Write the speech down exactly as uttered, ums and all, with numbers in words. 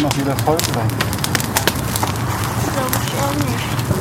noch wieder voll sein. Glaube ich auch nicht.